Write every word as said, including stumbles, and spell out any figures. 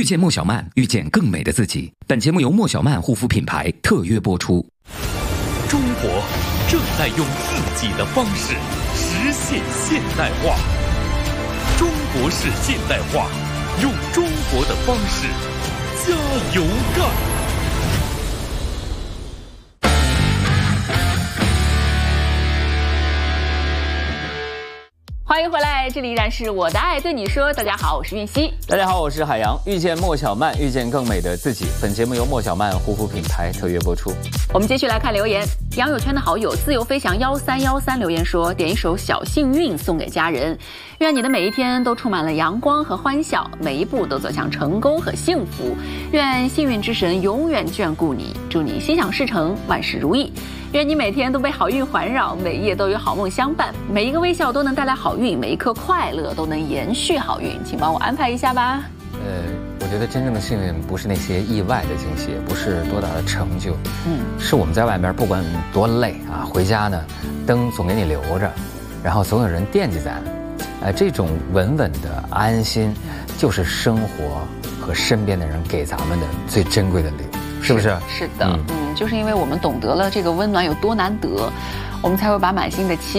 遇见莫小曼，遇见更美的自己。本节目由莫小曼护肤品牌特约播出。 中国正在用自己的方式实现现代化。中国式现代化，用中国的方式加油干！ 欢迎回来，这里依然是我的爱对你说。大家好，我是韵熙。 大家好，我是海洋。遇见莫小曼，遇见更美的自己。本节目由莫小曼护肤品牌特约播出。 我们继续来看留言。杨友圈的好友自由飞翔幺三幺三留言说，点一首小幸运送给家人，愿你的每一天都充满了阳光和欢笑，每一步都走向成功和幸福。愿幸运之神永远眷顾你，祝你心想事成，万事如意。愿你每天都被好运环绕，每夜都有好梦相伴，每一个微笑都能带来好运，每一刻快乐都能延续好运。请帮我安排一下吧。 呃，我觉得真正的幸运不是那些意外的惊喜，也不是多大的成就，嗯，是我们在外面不管多累啊，回家呢，灯总给你留着，然后总有人惦记咱，呃，这种稳稳的安心，就是生活和身边的人给咱们的最珍贵的礼物，是不是？ 是的，嗯，嗯，就是因为我们懂得了这个温暖有多难得，我们才会把满心的期